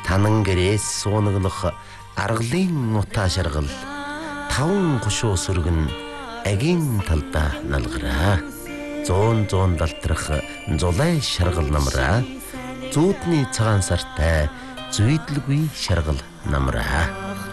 Танан гэрээс суунаглах аргалын утаа шаргал таван гушуу сүргэн агийн талдаа налгараа. Зуун далтрах зулай шаргал намраа. Зүүдний цагаан сартай зүйдлгүй шаргал намраа.